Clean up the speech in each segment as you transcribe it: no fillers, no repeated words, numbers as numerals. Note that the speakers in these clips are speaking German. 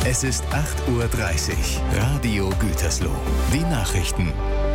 Es ist 8:30 Uhr. Radio Gütersloh. Die Nachrichten.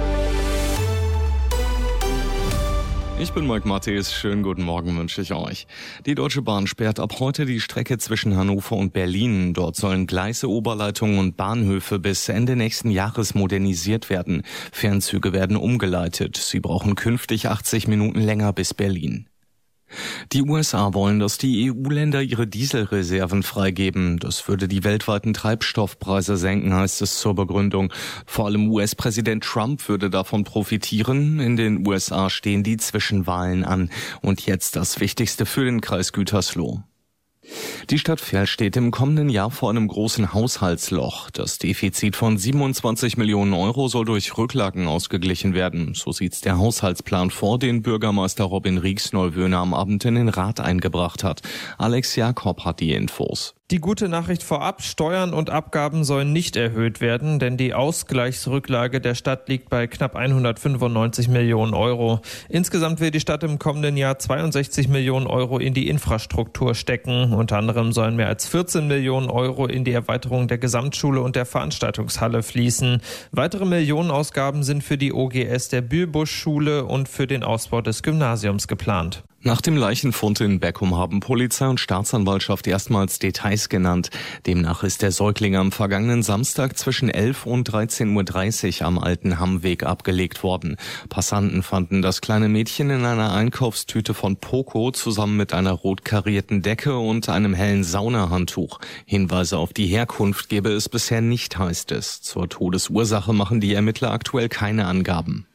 Ich bin Mike Matthes. Schönen guten Morgen wünsche ich euch. Die Deutsche Bahn sperrt ab heute die Strecke zwischen Hannover und Berlin. Dort sollen Gleise, Oberleitungen und Bahnhöfe bis Ende nächsten Jahres modernisiert werden. Fernzüge werden umgeleitet. Sie brauchen künftig 80 Minuten länger bis Berlin. Die USA wollen, dass die EU-Länder ihre Dieselreserven freigeben. Das würde die weltweiten Treibstoffpreise senken, heißt es zur Begründung. Vor allem US-Präsident Trump würde davon profitieren. In den USA stehen die Zwischenwahlen an. Und jetzt das Wichtigste für den Kreis Gütersloh. Die Stadt Verl steht im kommenden Jahr vor einem großen Haushaltsloch. Das Defizit von 27 Millionen Euro soll durch Rücklagen ausgeglichen werden. So sieht's der Haushaltsplan vor, den Bürgermeister Robin Rieksnolwöhner am Abend in den Rat eingebracht hat. Alex Jakob hat die Infos. Die gute Nachricht vorab: Steuern und Abgaben sollen nicht erhöht werden, denn die Ausgleichsrücklage der Stadt liegt bei knapp 195 Millionen Euro. Insgesamt will die Stadt im kommenden Jahr 62 Millionen Euro in die Infrastruktur stecken. Unter anderem sollen mehr als 14 Millionen Euro in die Erweiterung der Gesamtschule und der Veranstaltungshalle fließen. Weitere Millionenausgaben sind für die OGS der Bühlbusch-Schule und für den Ausbau des Gymnasiums geplant. Nach dem Leichenfund in Beckum haben Polizei und Staatsanwaltschaft erstmals Details genannt. Demnach ist der Säugling am vergangenen Samstag zwischen 11 und 13:30 Uhr am Alten Hammweg abgelegt worden. Passanten fanden das kleine Mädchen in einer Einkaufstüte von Poco zusammen mit einer rot karierten Decke und einem hellen Saunahandtuch. Hinweise auf die Herkunft gebe es bisher nicht, heißt es. Zur Todesursache machen die Ermittler aktuell keine Angaben.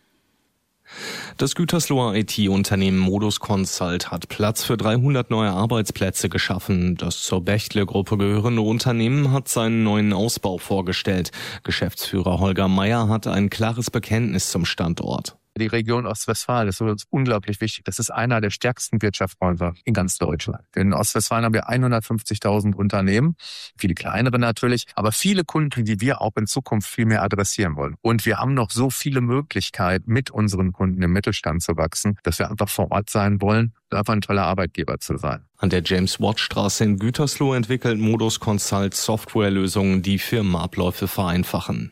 Das Gütersloher IT-Unternehmen Modus Consult hat Platz für 300 neue Arbeitsplätze geschaffen. Das zur Bechtle-Gruppe gehörende Unternehmen hat seinen neuen Ausbau vorgestellt. Geschäftsführer Holger Meyer hat ein klares Bekenntnis zum Standort. Die Region Ostwestfalen ist für uns unglaublich wichtig. Das ist einer der stärksten Wirtschaftshäuser in ganz Deutschland. In Ostwestfalen haben wir 150.000 Unternehmen, viele kleinere natürlich, aber viele Kunden, die wir auch in Zukunft viel mehr adressieren wollen. Und wir haben noch so viele Möglichkeiten, mit unseren Kunden im Mittelstand zu wachsen, dass wir einfach vor Ort sein wollen, einfach ein toller Arbeitgeber zu sein. An der James-Watt-Straße in Gütersloh entwickelt Modus Consult Softwarelösungen, die Firmenabläufe vereinfachen.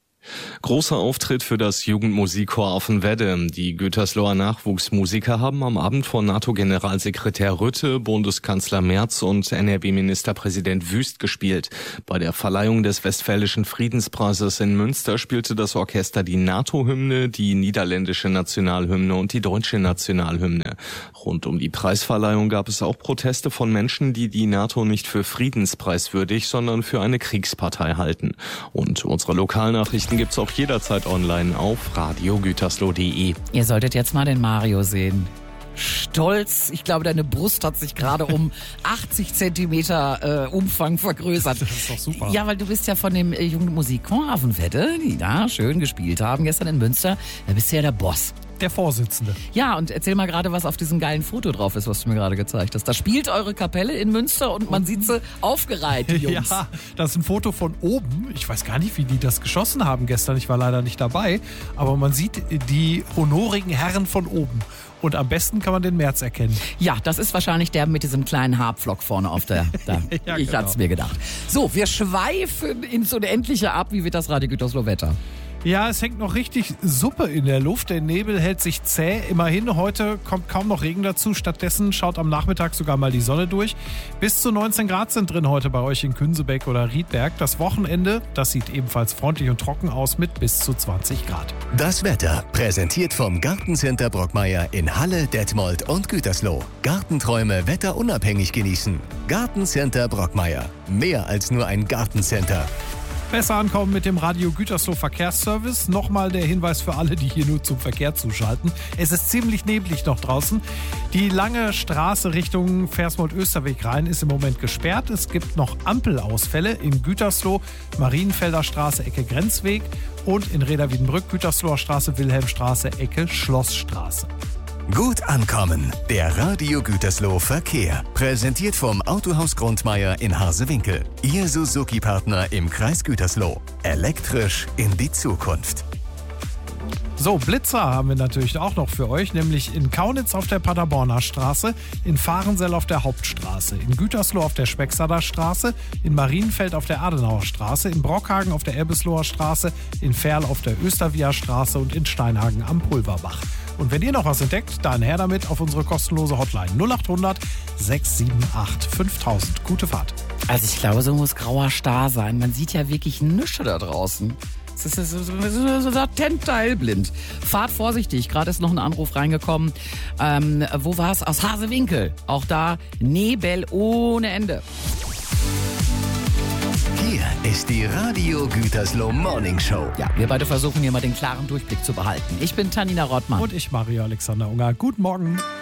Großer Auftritt für das Jugendmusikchor Affenwedde. Die Gütersloher Nachwuchsmusiker haben am Abend vor NATO-Generalsekretär Rutte, Bundeskanzler Merz und NRW-Ministerpräsident Wüst gespielt. Bei der Verleihung des Westfälischen Friedenspreises in Münster spielte das Orchester die NATO-Hymne, die niederländische Nationalhymne und die deutsche Nationalhymne. Rund um die Preisverleihung gab es auch Proteste von Menschen, die die NATO nicht für friedenspreiswürdig, sondern für eine Kriegspartei halten. Und unsere Lokalnachrichten gibt's auch jederzeit online auf radiogütersloh.de. Ihr solltet jetzt mal den Mario sehen. Stolz. Ich glaube, deine Brust hat sich gerade um 80 Zentimeter Umfang vergrößert. Das ist doch super. Ja, weil du bist ja von dem Jugendmusikchor Affenwedde, die da schön gespielt haben gestern in Münster. Da bist du ja der Boss. Der Vorsitzende. Ja, und erzähl mal gerade, was auf diesem geilen Foto drauf ist, was du mir gerade gezeigt hast. Da spielt eure Kapelle in Münster und man sieht sie aufgereiht, die Jungs. Ja, das ist ein Foto von oben. Ich weiß gar nicht, wie die das geschossen haben gestern. Ich war leider nicht dabei. Aber man sieht die honorigen Herren von oben. Und am besten kann man den Merz erkennen. Ja, das ist wahrscheinlich der mit diesem kleinen Haarpflock vorne auf der... Da. Ja, ich hatte es mir gedacht. So, wir schweifen ins Unendliche ab. Wie wird das Radio Gütersloh Wetter? Ja, es hängt noch richtig Suppe in der Luft. Der Nebel hält sich zäh. Immerhin, heute kommt kaum noch Regen dazu. Stattdessen schaut am Nachmittag sogar mal die Sonne durch. Bis zu 19 Grad sind drin heute bei euch in Künsebeck oder Riedberg. Das Wochenende, das sieht ebenfalls freundlich und trocken aus mit bis zu 20 Grad. Das Wetter präsentiert vom Gartencenter Brockmeier in Halle, Detmold und Gütersloh. Gartenträume wetterunabhängig genießen. Gartencenter Brockmeier. Mehr als nur ein Gartencenter. Besser ankommen mit dem Radio Gütersloh Verkehrsservice. Nochmal der Hinweis für alle, die hier nur zum Verkehr zuschalten. Es ist ziemlich neblig noch draußen. Die lange Straße Richtung Versmold-Österweg rein ist im Moment gesperrt. Es gibt noch Ampelausfälle in Gütersloh, Marienfelder Straße, Ecke Grenzweg und in Reda-Wiedenbrück, Gütersloher Straße, Wilhelmstraße, Ecke Schlossstraße. Gut ankommen. Der Radio Gütersloh Verkehr. Präsentiert vom Autohaus Grundmeier in Harsewinkel. Ihr Suzuki-Partner im Kreis Gütersloh. Elektrisch in die Zukunft. So, Blitzer haben wir natürlich auch noch für euch, nämlich in Kaunitz auf der Paderborner Straße, in Fahrensell auf der Hauptstraße, in Gütersloh auf der Spexader Straße, in Marienfeld auf der Adenauer Straße, in Brockhagen auf der Erbisloher Straße, in Ferl auf der Östervia Straße und in Steinhagen am Pulverbach. Und wenn ihr noch was entdeckt, dann her damit auf unsere kostenlose Hotline 0800 678 5000. Gute Fahrt. Also ich glaube, so muss grauer Star sein. Man sieht ja wirklich nichts da draußen. Es ist so latent hellblind. Fahrt vorsichtig. Gerade ist noch ein Anruf reingekommen. Wo war es? Aus Hasewinkel. Auch da Nebel ohne Ende. Hier ist die Radio Gütersloh Morning Show. Ja, wir beide versuchen hier mal den klaren Durchblick zu behalten. Ich bin Tanina Rottmann. Und ich, Mario Alexander Unger. Guten Morgen.